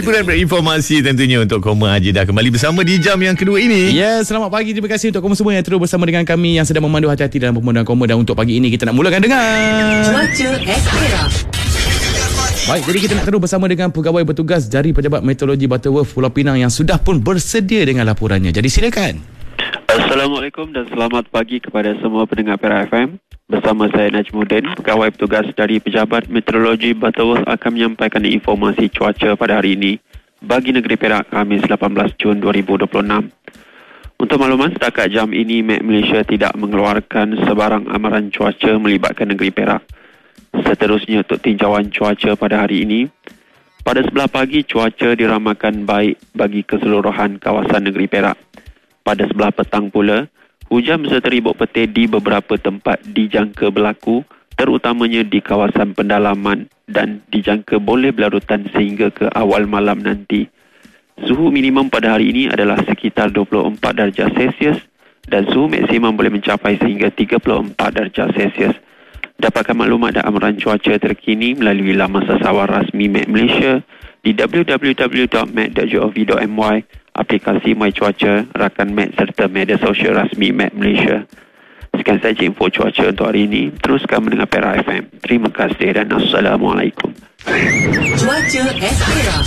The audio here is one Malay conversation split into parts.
Hiburan berinformasi tentunya untuk Koma Haji dah kembali bersama di jam yang kedua ini. Ya, selamat pagi. Terima kasih untuk kamu semua yang terus bersama dengan kami yang sedang memandu hati-hati dalam pemanduan Koma. Dan untuk pagi ini kita nak mulakan dengan Cuaca Ekstera. Baik, jadi kita nak terus bersama dengan pegawai bertugas dari Pejabat Meteorologi Butterworth Pulau Pinang yang sudah pun bersedia dengan laporannya. Jadi silakan. Assalamualaikum dan selamat pagi kepada semua pendengar Perak FM. Bersama saya Najmuddin, pegawai bertugas dari Pejabat Meteorologi Butterworth akan menyampaikan informasi cuaca pada hari ini bagi negeri Perak, Khamis 18 Jun 2026. Untuk makluman, setakat jam ini Met Malaysia tidak mengeluarkan sebarang amaran cuaca melibatkan negeri Perak. Seterusnya untuk tinjauan cuaca pada hari ini, pada sebelah pagi cuaca diramakan baik bagi keseluruhan kawasan negeri Perak. Pada sebelah petang pula, hujan beserta ribut petir di beberapa tempat dijangka berlaku, terutamanya di kawasan pendalaman dan dijangka boleh berlarutan sehingga ke awal malam nanti. Suhu minimum pada hari ini adalah sekitar 24 darjah Celsius dan suhu maksimum boleh mencapai sehingga 34 darjah Celsius. Dapatkan maklumat dan amaran cuaca terkini melalui laman sasawar rasmi Met Malaysia di www.met.gov.my, aplikasi My Cuaca, rakan Met serta media sosial rasmi Met Malaysia. Sekian saja info cuaca untuk hari ini. Teruskan mendengar Perak FM. Terima kasih dan Assalamualaikum. Cuaca Ekstera.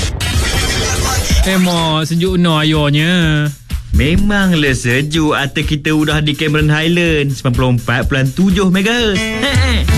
Mak, sejuk no ayonya. Memanglah sejuk. Atau kita udah di Cameron Highland 94.7 MHz.